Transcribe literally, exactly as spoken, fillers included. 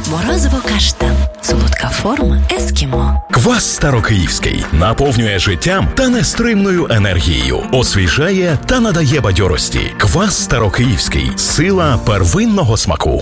Морозиво каштан. Солодка форма ескімо. Квас Старокиївський наповнює життям та нестримною енергією, освіжає та надає бадьорості. Квас Старокиївський – сила первинного смаку.